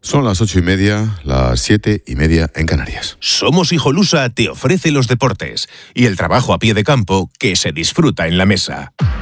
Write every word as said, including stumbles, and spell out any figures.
Son las ocho y media, las siete y media en Canarias. Somos Hijolusa te ofrece los deportes y el trabajo a pie de campo que se disfruta en la mesa.